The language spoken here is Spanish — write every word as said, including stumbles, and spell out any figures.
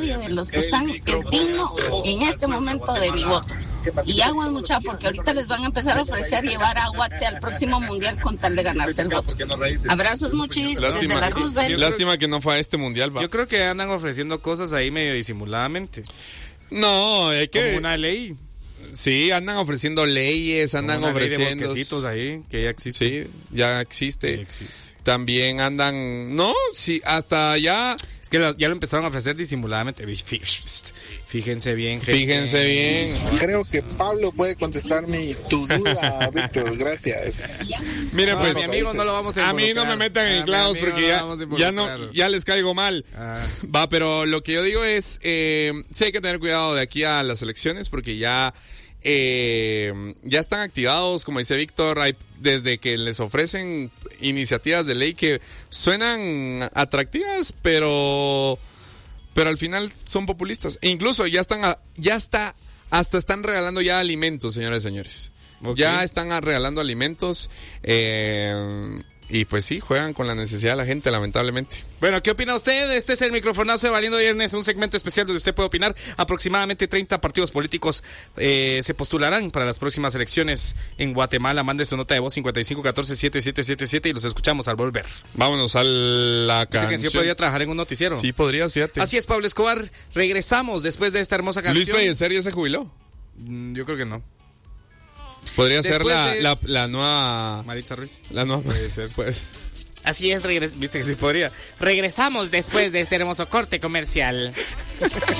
nadie de los que están es digno en este momento de mi voto. Y aguas mucha, porque ahorita les van a empezar a ofrecer llevar a Guate al próximo mundial con tal de ganarse el voto. Abrazos muchis desde la Roosevelt. Sí, lástima que no fue a este mundial, va. Yo creo que andan ofreciendo cosas ahí medio disimuladamente. No, hay que... Como una ley. Sí, andan ofreciendo leyes, andan Como una ofreciendo... ley de bosquecitos ahí, que ya existe. Sí, ya existe. Ya existe. También andan... No, sí, hasta ya... Es que lo, ya lo empezaron a ofrecer disimuladamente. Fíjense bien, gente. Fíjense bien. Creo que Pablo puede contestar mi tu duda, Víctor. Gracias. Mire, pues, no, mi amigo no lo vamos a a mí no me metan en a clavos porque ya, no ya no, ya les caigo mal. Ah. Va, pero lo que yo digo es, eh, sí hay que tener cuidado de aquí a las elecciones porque ya, eh, ya están activados, como dice Víctor, hay, desde que les ofrecen iniciativas de ley que suenan atractivas, pero... pero al final son populistas. E incluso ya están, a, ya está, hasta están regalando ya alimentos, señores y señores. Okay. Ya están regalando alimentos. Eh, y pues sí, juegan con la necesidad de la gente, lamentablemente. Bueno, ¿qué opina usted? Este es el microfonazo de Valiendo Viernes, un segmento especial donde usted puede opinar. Aproximadamente treinta partidos políticos eh, se postularán para las próximas elecciones en Guatemala. Mande su nota de voz cincuenta y cinco catorce setenta y siete setenta y siete y los escuchamos al volver. Vámonos a la canción. Dice que sí podría trabajar en un noticiero. Sí, podrías, fíjate. Así es, Pablo Escobar. Regresamos después de esta hermosa canción. ¿Luis Pellicer ya se jubiló? Mm, yo creo que no. Podría Después ser la, de... la, la nueva... Maritza Ruiz. La nueva puede ser, pues. Así es, regres... viste que sí podría. Regresamos después de este hermoso corte comercial.